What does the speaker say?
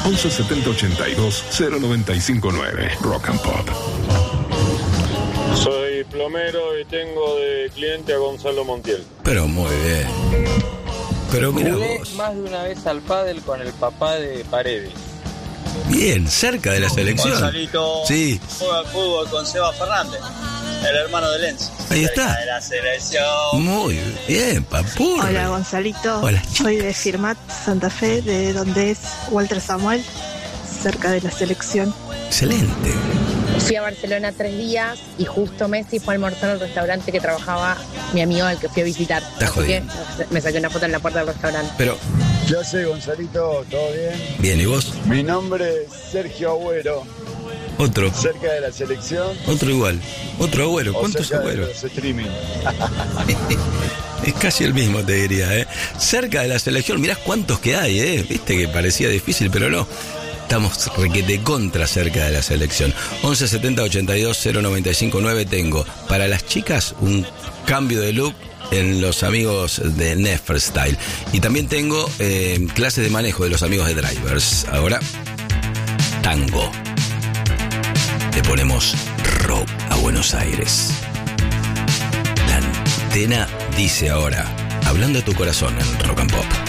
11 70 82 0959. Rock and Pop. Soy plomero y tengo de cliente a Gonzalo Montiel. Pero muy bien. Pero mira Jugué vos. más de una vez al pádel con el papá de Paredes. Bien, cerca de la selección. Gonzalito Sí. juega al fútbol con Seba Fernández, el hermano de Lenz. Ahí está. De la selección. Muy bien, Papurri. Hola Gonzalito, Hola, soy de Firmat, Santa Fe, de donde es Walter Samuel, cerca de la selección. Excelente. Fui a Barcelona 3 días y justo Messi fue a almorzar al restaurante que trabajaba mi amigo al que fui a visitar. Está Así que jodiendo. me saqué una foto en la puerta del restaurante. Pero, Yo sé, Gonzalito, ¿todo bien? bien, ¿y vos? Mi nombre es Sergio Agüero, Otro. cerca de la selección Otro igual. Otro Agüero. o ¿Cuántos cerca de Agüeros? los streaming. Es casi el mismo, te diría, ¿eh? Cerca de la selección, mirá cuántos que hay, ¿eh? Viste que parecía difícil, pero no. Estamos requete contra cerca de la selección. 11 70 82 0959 tengo. Para las chicas, un cambio de look en los amigos de Neferstyle. Y también tengo clases de manejo de los amigos de Drivers. Ahora, tango. Le ponemos rock a Buenos Aires. La antena dice ahora, hablando a tu corazón en Rock and Pop.